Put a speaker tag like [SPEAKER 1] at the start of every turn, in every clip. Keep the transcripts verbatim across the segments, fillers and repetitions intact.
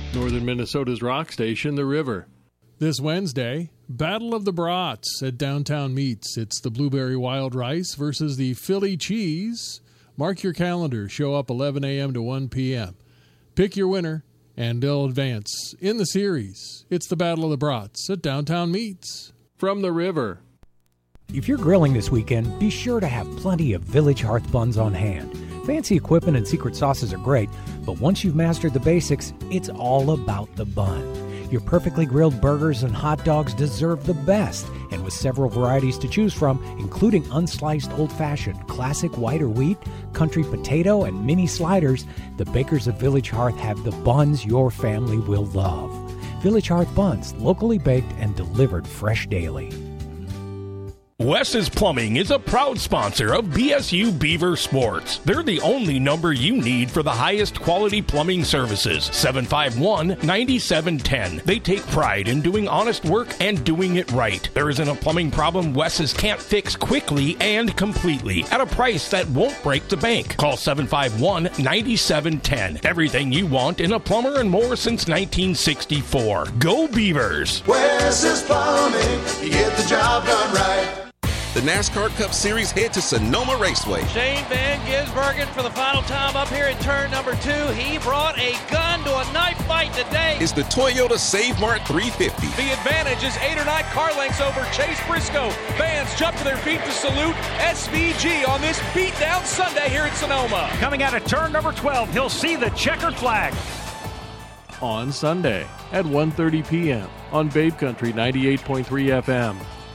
[SPEAKER 1] Northern Minnesota's rock station, The River. This Wednesday, Battle of the Brats at Downtown Meats. It's the Blueberry Wild Rice versus the Philly Cheese. Mark your calendar. Show up eleven a.m. to one p.m. Pick your winner, and they'll advance in the series. It's the Battle of the Brats at Downtown Meats. From The River.
[SPEAKER 2] If you're grilling this weekend, be sure to have plenty of Village Hearth buns on hand. Fancy equipment and secret sauces are great, but once you've mastered the basics, it's all about the bun. Your perfectly grilled burgers and hot dogs deserve the best, and with several varieties to choose from, including unsliced old-fashioned, classic white or wheat, country potato, and mini sliders, the bakers of Village Hearth have the buns your family will love. Village Hearth buns, locally baked and delivered fresh daily.
[SPEAKER 3] Wes's Plumbing is a proud sponsor of B S U Beaver Sports. They're the only number you need for the highest quality plumbing services. seven five one, nine seven one zero. They take pride in doing honest work and doing it right. There isn't a plumbing problem Wes's can't fix quickly and completely at a price that won't break the bank. Call seven five one, nine seven one zero. Everything you want in a plumber and more since nineteen sixty-four. Go Beavers!
[SPEAKER 4] Wes's Plumbing, you get the job done right.
[SPEAKER 5] The NASCAR Cup Series head to Sonoma Raceway.
[SPEAKER 6] Shane Van Gisbergen for the final time up here at turn number two. He brought a gun to a knife fight today.
[SPEAKER 5] It's the Toyota Save Mart three fifty.
[SPEAKER 6] The advantage is eight or nine car lengths over Chase Briscoe. Fans jump to their feet to salute S V G on this beatdown Sunday here at Sonoma.
[SPEAKER 7] Coming out of turn number twelve, he'll see the checkered flag.
[SPEAKER 1] On Sunday at one thirty p.m. on Babe Country ninety-eight point three F M.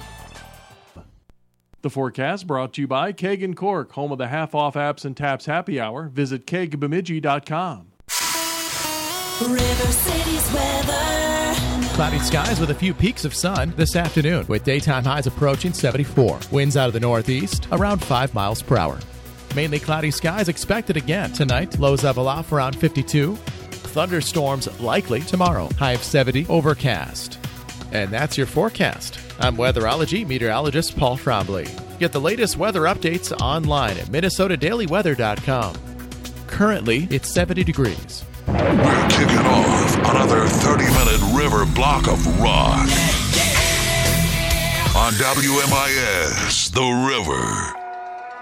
[SPEAKER 1] The forecast brought to you by Keg and Cork, home of the half-off apps and taps happy hour. Visit keg bemidji dot com.
[SPEAKER 8] River City's weather.
[SPEAKER 9] Cloudy skies with a few peaks of sun this afternoon, with daytime highs approaching seventy-four. Winds out of the northeast around five miles per hour. Mainly cloudy skies expected again tonight. Lows level off around fifty-two. Thunderstorms likely tomorrow. High of seventy, overcast. And that's your forecast. I'm weatherology meteorologist Paul Trombley. Get the latest weather updates online at minnesota daily weather dot com. Currently, it's seventy degrees.
[SPEAKER 10] We're kicking off another thirty-minute river block of rock. On W M I S, The River.